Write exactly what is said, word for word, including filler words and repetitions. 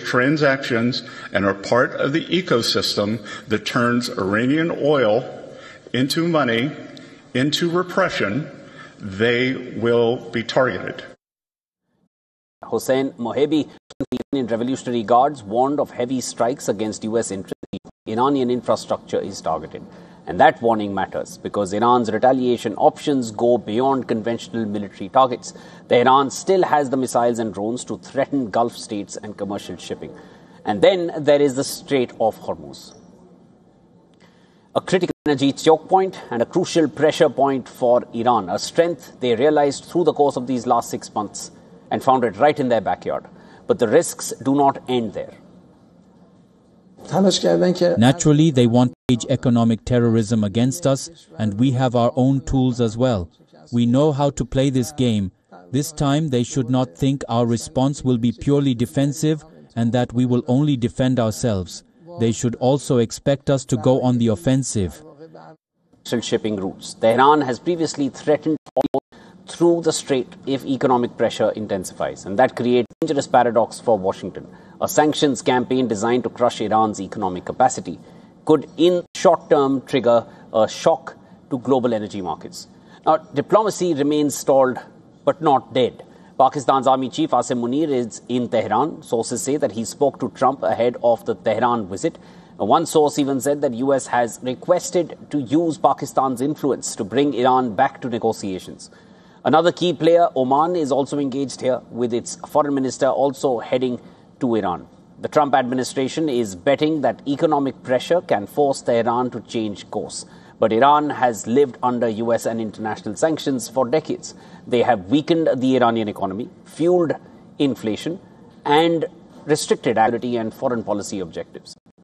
transactions and are part of the ecosystem that turns Iranian oil into money, into repression, they will be targeted. Hossein Mohebi, the Iranian Revolutionary Guards, warned of heavy strikes against U S interests. Iranian infrastructure is targeted. And that warning matters because Iran's retaliation options go beyond conventional military targets. Tehran still has the missiles and drones to threaten Gulf states and commercial shipping. And then there is the Strait of Hormuz, a critical energy choke point and a crucial pressure point for Iran, a strength they realized through the course of these last six months and found it right in their backyard. But the risks do not end there. Naturally, they want to wage economic terrorism against us, and we have our own tools as well. We know how to play this game. This time, they should not think our response will be purely defensive and that we will only defend ourselves. They should also expect us to go on the offensive. Shipping routes. Tehran has previously threatened through the strait if economic pressure intensifies, and that creates a dangerous paradox for Washington. A sanctions campaign designed to crush Iran's economic capacity could, in short term, trigger a shock to global energy markets. Now, diplomacy remains stalled, but not dead. Pakistan's Army Chief Asim Munir is in Tehran. Sources say that he spoke to Trump ahead of the Tehran visit. One source even said that U S has requested to use Pakistan's influence to bring Iran back to negotiations. Another key player, Oman, is also engaged here, with its foreign minister also heading to Iran. The Trump administration is betting that economic pressure can force Tehran to change course. But Iran has lived under U S and international sanctions for decades. They have weakened the Iranian economy, fueled inflation, and restricted agility and foreign policy objectives.